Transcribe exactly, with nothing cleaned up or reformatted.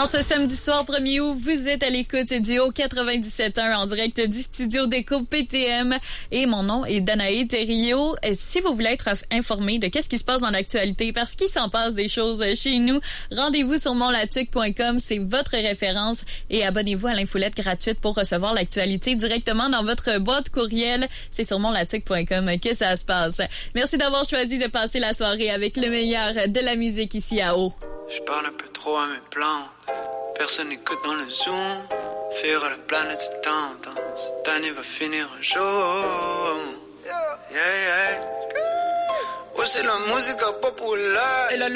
En ce samedi soir premier août, vous êtes à l'écoute du Haut quatre-vingt-dix-sept point un en direct du studio d'Éco P T M et mon nom est Danae Thériault. Si vous voulez être informé de qu'est-ce qui se passe dans l'actualité, parce qu'il s'en passe des choses chez nous, rendez-vous sur monlatuc point com, c'est votre référence et abonnez-vous à l'infolette gratuite pour recevoir l'actualité directement dans votre boîte courriel. C'est sur monlatuc point com que ça se passe. Merci d'avoir choisi de passer la soirée avec le meilleur de la musique ici à Haut. Je parle un peu trop à mes plans. Personne n'écoute dans le Zoom. Faire à la planète c'est tendance. Cette année va finir un jour. Yeah, yeah. Ouais, c'est la musique populaire.